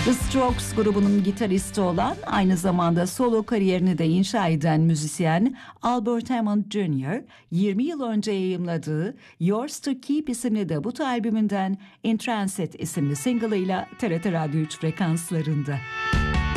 The Strokes grubunun gitaristi olan, aynı zamanda solo kariyerini de inşa eden müzisyen Albert Hammond Jr. 20 yıl önce yayımladığı Yours to Keep isimli debut albümünden In Transit isimli single'ıyla TRT Radyo 3 frekanslarında.